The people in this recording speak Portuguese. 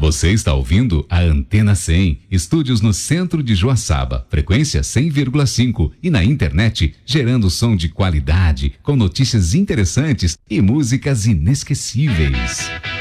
Você está ouvindo a Antena 100, estúdios no centro de Joaçaba, frequência 100,5 e na internet, gerando som de qualidade, com notícias interessantes e músicas inesquecíveis.